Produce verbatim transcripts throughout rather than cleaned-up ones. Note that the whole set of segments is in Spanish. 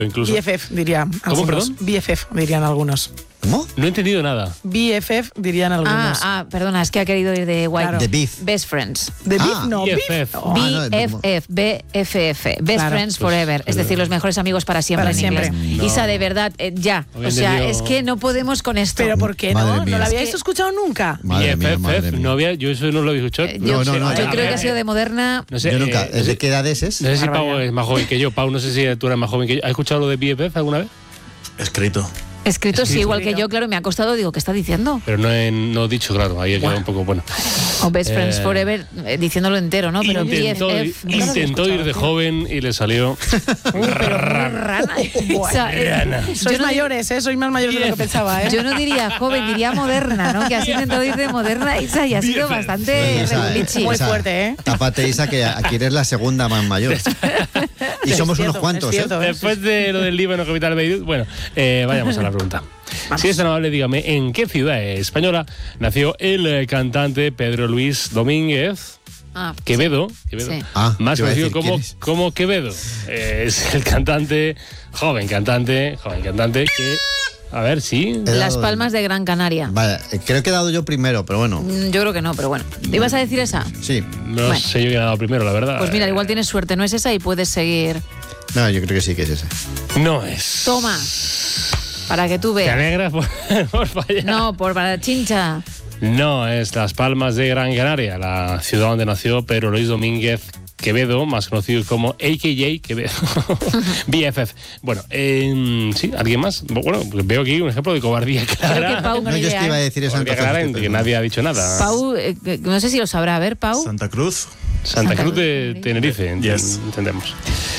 Incluso. B F F dirían algunos. ¿Cómo, perdón? B F F dirían algunos. ¿Cómo? No he entendido nada. B F F dirían Ah, algunos. ah, perdona, es que ha querido ir de White. Claro. The Beef. Best Friends. De Ah, beef, no, B F beef. F. Oh, Ah, no, B F F, B F F, Best Claro. Friends Pues, Forever, es pero- decir, los mejores amigos para siempre Para en siempre. inglés. No. Isa, de verdad, eh, ya. Había O sea, entendido- es que no podemos con esto. Pero ¿por qué Madre no? mía. ¿No lo Es habíais que- escuchado nunca? Madre mía, B F F, madre mía. no había, yo eso no lo había escuchado. Eh, yo No, no, no, yo ya, creo ya, que ha ya. sido de moderna. No sé, Yo eh, nunca. no sé- ¿De qué edades es? No sé si Pau Barbaridad. es más joven que yo. Pau, no sé si tú eres más joven que yo. ¿Has escuchado lo de B F F alguna vez? Escrito. Escrito, sí, Escrito. igual que yo, claro, me ha costado, digo, ¿qué está diciendo? Pero no he no he dicho, claro. Ahí he quedado un poco bueno. O Best Friends Eh, Forever, eh, diciéndolo entero, ¿no? Pero Intentó, B F F. no lo había intentó ir de escuchado. joven y le salió. Uy, pero muy rana. O sea, eh, Rana. yo Sois no- mayores, ¿eh? Sois más mayores de lo que pensaba, ¿eh? Yo no diría joven, diría moderna, ¿no? Que has intentado ir de moderna, Isa, y ha sido bastante Isa, regulichi. Muy Isa, fuerte, ¿eh? Tápate, Isa, que aquí eres la segunda más mayor. Y Es somos cierto, unos cuantos, es cierto, ¿eh? ¿eh? Después de lo del Líbano, capital de Beirut, bueno, eh, vayamos a la pregunta. Si es tan amable, dígame, ¿en qué ciudad española nació el eh, cantante Pedro Luis Domínguez Ah, Quevedo? Quevedo Sí. Ah, más yo iba a conocido decir, como, ¿quién es? como Quevedo. Eh, es el cantante, joven cantante, joven cantante que... A ver, sí. He Las dado- Palmas de Gran Canaria. Vale, eh, creo que he dado yo primero, pero bueno, Mm, Yo creo que no, pero bueno. ¿Ibas a decir esa? sí. No Bueno. sé yo quién ha dado primero, la verdad. Pues mira, igual tienes suerte, no es esa y puedes seguir. No, yo creo que sí que es ese. No es. Toma, para que tú ¿Te veas. alegras por, por fallar? No, por para chincha. No, es Las Palmas de Gran Canaria, la ciudad donde nació Pedro Luis Domínguez Quevedo, más conocido como A K J Quevedo. B F F. Bueno, eh, sí, ¿alguien más? Bueno, pues veo aquí un ejemplo de cobardía clara. Creo que Pau No, yo es que iba a decir eso Cobardía antes. clara en que nadie ha dicho nada. Pau, eh, que- no sé si lo sabrá. A ver, Pau. Santa Cruz. Santa Santa Cruz de Cruz. Tenerife, enten- Yes. entendemos.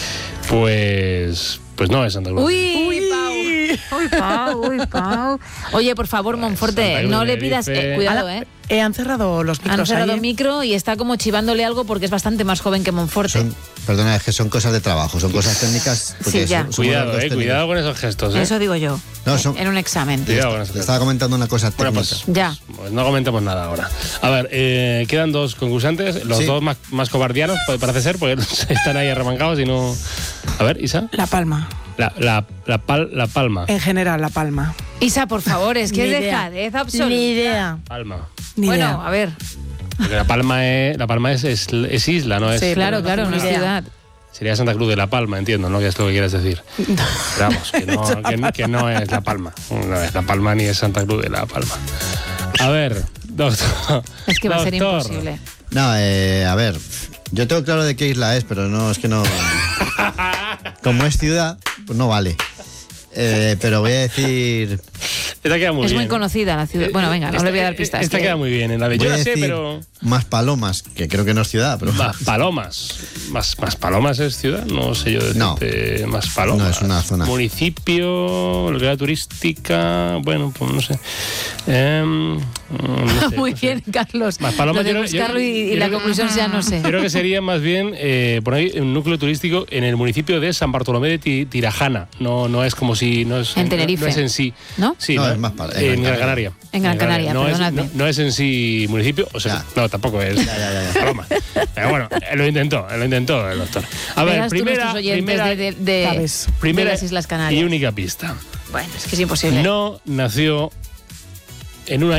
Pues, pues no es Santa Cruz. Uy, Pau. Uy, Pau, uy, Pau. Oye, por favor, Santa Monforte, Cruz no de le pidas... Tenerife. eh, cuidado, Ala, ¿eh? eh, han cerrado los Han micros cerrado ahí, el ¿eh? micro y está como chivándole algo porque es bastante más joven que Monforte. Son, perdona, es que son cosas de trabajo, son cosas técnicas. porque Sí, ya. somos los Cuidado, dos eh, técnicos. cuidado con esos gestos, eh. Eso digo yo. No, eh, son- En un examen. Cuidado con esos Le gestos. estaba comentando una cosa Bueno, técnica. pues, Ya. pues no comentemos nada ahora. A ver, eh, quedan dos concursantes, los Sí. dos más, más cobardianos, pa- parece ser, porque están ahí arremangados y no... A ver, Isa. La Palma. La, la, la, pal- la Palma. En general, La Palma. Isa, por favor, es que Ni es idea. dejadez absoluta. Ni idea. Palma. Ni Bueno, idea. a ver, Porque la Palma es, la Palma es, es, es isla, ¿no? Es, Sí, claro, pero claro, no una tengo ni idea. ciudad. Sería Santa Cruz de la Palma, entiendo, ¿no? Que es lo que quieres decir. Pero vamos, que no, que, que no es La Palma. No es La Palma ni es Santa Cruz de la Palma. A ver, doctor. Es que va a ser doctor. imposible. No, eh, a ver, yo tengo claro de qué isla es, pero no, es que no... Como es ciudad, pues no vale. Eh, pero voy a decir... Esta queda muy Es bien. muy conocida la ciudad. Bueno, venga, no Esta- le voy a dar pistas. Esta que- queda muy bien. En la de Voy yo a la sé, decir pero. más Palomas, que creo que no es ciudad, pero... Más Palomas. Más, más Palomas es ciudad, no sé yo No. decirte. Más Palomas. No, es una zona. Municipio, localidad turística. Bueno, pues no sé. Em, no sé, Muy no sé. bien, Carlos. Más Palomas, Lo de yo creo- yo- buscarlo y, y yo la creo que- conclusión ya no sé. Yo creo que sería más bien eh, por ahí un núcleo turístico en el municipio de San Bartolomé de Ti- Tirajana. No, no es como si. No es, En no- Tenerife. No, es en sí. ¿No? Sí, No, es más para- en en Gran Gran Canaria. En Gran Canaria, no es, perdonadme. no, no es en sí municipio, o sea, Ya. no, tampoco es Ya, ya, ya, ya. Paloma. Pero bueno, él lo intentó, él lo intentó el doctor. A ver, Verás tú primera, nuestros oyentes primera, de, de- de- ¿sabes? de primera las Islas Canarias. y única pista. Bueno, es que es imposible. No nació en una